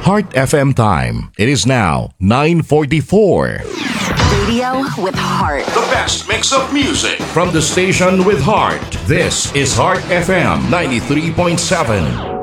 Heart FM time. It is now 9:44. Radio with heart. The best mix of music from the station with heart. This is Heart FM 93.7.